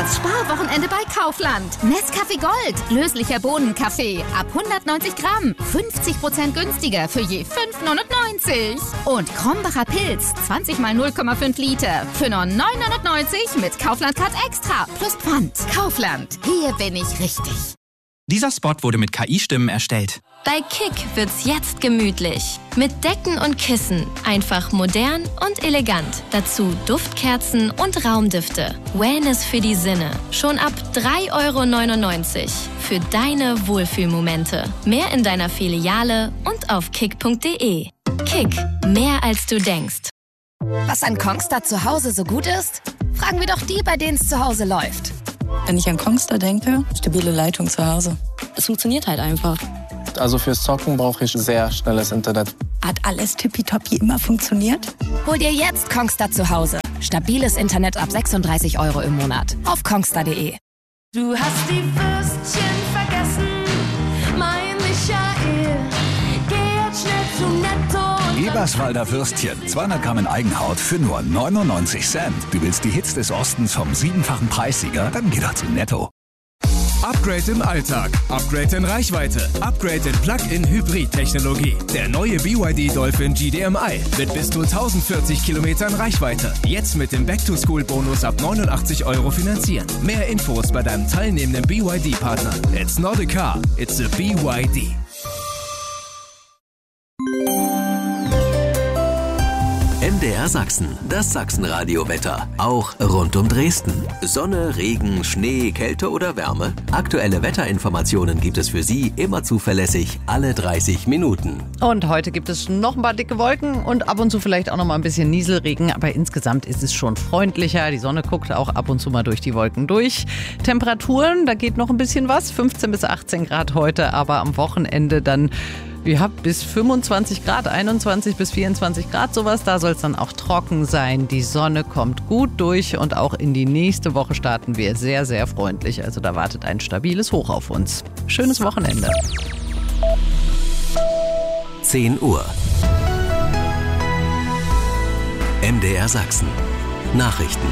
Das Sparwochenende bei Kaufland. Nescafé Gold, löslicher Bohnenkaffee, ab 190 Gramm, 50% günstiger für je 5,99. Und Krombacher Pilz, 20 mal 0,5 Liter, für nur 9,99 mit Kaufland-Card Extra, plus Pfand. Kaufland, hier bin ich richtig. Dieser Spot wurde mit KI-Stimmen erstellt. Bei Kick wird's jetzt gemütlich. Mit Decken und Kissen. Einfach modern und elegant. Dazu Duftkerzen und Raumdüfte. Wellness für die Sinne. Schon ab 3,99 € für deine Wohlfühlmomente. Mehr in deiner Filiale und auf kick.de. Kick, mehr als du denkst. Was an Kongstar zu Hause so gut ist? Fragen wir doch die, bei denen es zu Hause läuft. Wenn ich an Kongstar denke, stabile Leitung zu Hause. Es funktioniert halt einfach. Also fürs Zocken brauche ich sehr schnelles Internet. Hat alles tippitoppi immer funktioniert? Hol dir jetzt Kongstar zu Hause. Stabiles Internet ab 36 € im Monat. Auf kongstar.de. Du hast die Würstchen vergessen, mein Michael. Geh jetzt schnell zu Netto. Eberswalder Würstchen, 200 Gramm in Eigenhaut für nur 99 Cent. Du willst die Hits des Ostens vom 7-fachen Preissieger? Dann geh doch zu Netto. Upgrade im Alltag, Upgrade in Reichweite, Upgrade in Plug-in-Hybrid-Technologie. Der neue BYD Dolphin GDMI mit bis zu 1040 Kilometern Reichweite. Jetzt mit dem Back-to-School-Bonus ab 89 € finanzieren. Mehr Infos bei deinem teilnehmenden BYD-Partner. It's not a car, it's a BYD. MDR Sachsen, das Sachsenradio-Wetter. Auch rund um Dresden. Sonne, Regen, Schnee, Kälte oder Wärme? Aktuelle Wetterinformationen gibt es für Sie immer zuverlässig alle 30 Minuten. Und heute gibt es noch ein paar dicke Wolken und ab und zu vielleicht auch noch mal ein bisschen Nieselregen. Aber insgesamt ist es schon freundlicher. Die Sonne guckt auch ab und zu mal durch die Wolken durch. Temperaturen, da geht noch ein bisschen was. 15 bis 18 Grad heute, aber am Wochenende dann bis 25 Grad, 21 bis 24 Grad sowas. Da soll es dann auch trocken sein. Die Sonne kommt gut durch und auch in die nächste Woche starten wir sehr, sehr freundlich. Also da wartet ein stabiles Hoch auf uns. Schönes Wochenende. 10 Uhr. MDR Sachsen. Nachrichten.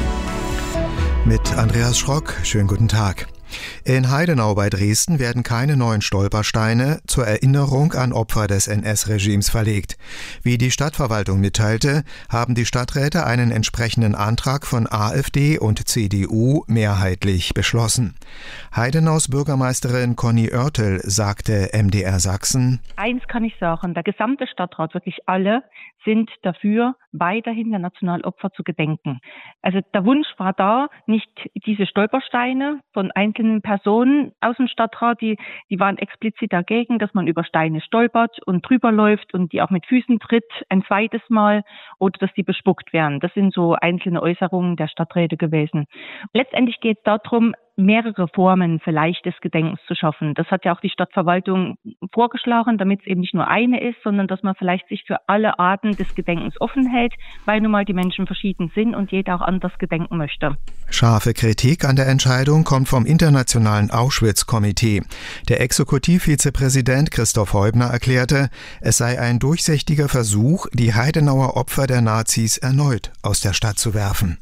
Mit Andreas Schrock. Schönen guten Tag. In Heidenau bei Dresden werden keine neuen Stolpersteine zur Erinnerung an Opfer des NS-Regimes verlegt. Wie die Stadtverwaltung mitteilte, haben die Stadträte einen entsprechenden Antrag von AfD und CDU mehrheitlich beschlossen. Heidenaus Bürgermeisterin Conny Oertel sagte MDR Sachsen: Eins kann ich sagen, der gesamte Stadtrat, wirklich alle, sind dafür, weiterhin der Nationalopfer zu gedenken. Also der Wunsch war da, nicht diese Stolpersteine von einzelnen Personen aus dem Stadtrat, die waren explizit dagegen, dass man über Steine stolpert und drüber läuft und die auch mit Füßen tritt ein zweites Mal oder dass die bespuckt werden. Das sind so einzelne Äußerungen der Stadträte gewesen. Letztendlich geht es darum, mehrere Formen vielleicht des Gedenkens zu schaffen. Das hat ja auch die Stadtverwaltung vorgeschlagen, damit es eben nicht nur eine ist, sondern dass man vielleicht sich für alle Arten des Gedenkens offen hält, weil nun mal die Menschen verschieden sind und jeder auch anders gedenken möchte. Scharfe Kritik an der Entscheidung kommt vom Internationalen Auschwitz-Komitee. Der Exekutivvizepräsident Christoph Heubner erklärte, es sei ein durchsichtiger Versuch, die Heidenauer Opfer der Nazis erneut aus der Stadt zu werfen.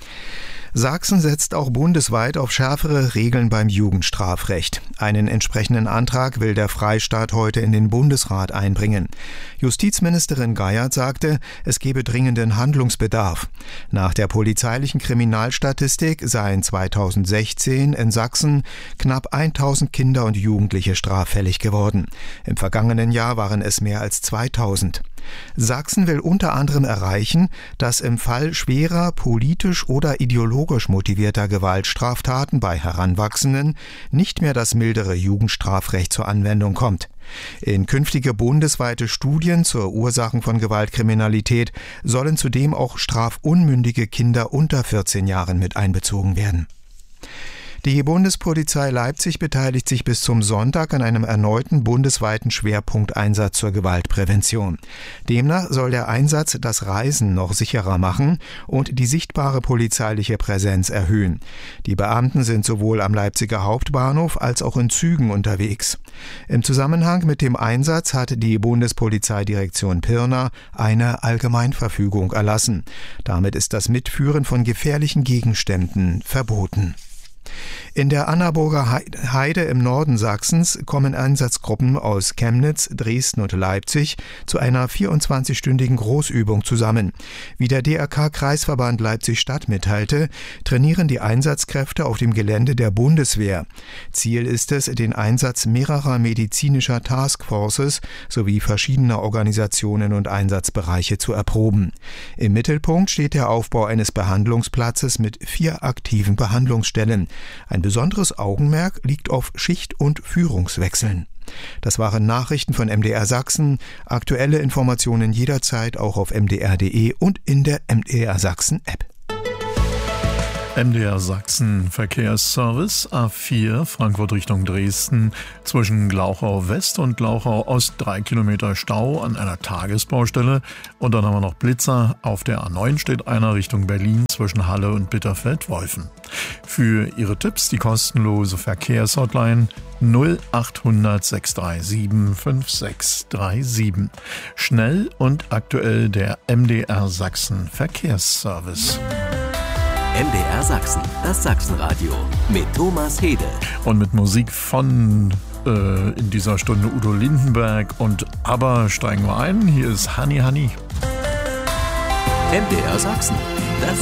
Sachsen setzt auch bundesweit auf schärfere Regeln beim Jugendstrafrecht. Einen entsprechenden Antrag will der Freistaat heute in den Bundesrat einbringen. Justizministerin Geiert sagte, es gebe dringenden Handlungsbedarf. Nach der polizeilichen Kriminalstatistik seien 2016 in Sachsen knapp 1000 Kinder und Jugendliche straffällig geworden. Im vergangenen Jahr waren es mehr als 2000. Sachsen will unter anderem erreichen, dass im Fall schwerer politisch oder ideologisch motivierter Gewaltstraftaten bei Heranwachsenden nicht mehr das mildere Jugendstrafrecht zur Anwendung kommt. In künftige bundesweite Studien zur Ursachen von Gewaltkriminalität sollen zudem auch strafunmündige Kinder unter 14 Jahren mit einbezogen werden. Die Bundespolizei Leipzig beteiligt sich bis zum Sonntag an einem erneuten bundesweiten Schwerpunkteinsatz zur Gewaltprävention. Demnach soll der Einsatz das Reisen noch sicherer machen und die sichtbare polizeiliche Präsenz erhöhen. Die Beamten sind sowohl am Leipziger Hauptbahnhof als auch in Zügen unterwegs. Im Zusammenhang mit dem Einsatz hat die Bundespolizeidirektion Pirna eine Allgemeinverfügung erlassen. Damit ist das Mitführen von gefährlichen Gegenständen verboten. In der Annaburger Heide im Norden Sachsens kommen Einsatzgruppen aus Chemnitz, Dresden und Leipzig zu einer 24-stündigen Großübung zusammen. Wie der DRK-Kreisverband Leipzig-Stadt mitteilte, trainieren die Einsatzkräfte auf dem Gelände der Bundeswehr. Ziel ist es, den Einsatz mehrerer medizinischer Taskforces sowie verschiedener Organisationen und Einsatzbereiche zu erproben. Im Mittelpunkt steht der Aufbau eines Behandlungsplatzes mit 4 aktiven Behandlungsstellen. Ein besonderes Augenmerk liegt auf Schicht- und Führungswechseln. Das waren Nachrichten von MDR Sachsen. Aktuelle Informationen jederzeit auch auf mdr.de und in der MDR Sachsen App. MDR Sachsen Verkehrsservice A4 Frankfurt Richtung Dresden zwischen Glauchau West und Glauchau Ost 3 Kilometer Stau an einer Tagesbaustelle. Und dann haben wir noch Blitzer. Auf der A9 steht einer Richtung Berlin zwischen Halle und Bitterfeld-Wolfen. Für Ihre Tipps die kostenlose Verkehrshotline 0800 637 5637. Schnell und aktuell der MDR Sachsen Verkehrsservice. MDR Sachsen, das Sachsenradio mit Thomas Hede. Und mit Musik von in dieser Stunde Udo Lindenberg und ABBA steigen wir ein. Hier ist Honey Honey. MDR Sachsen.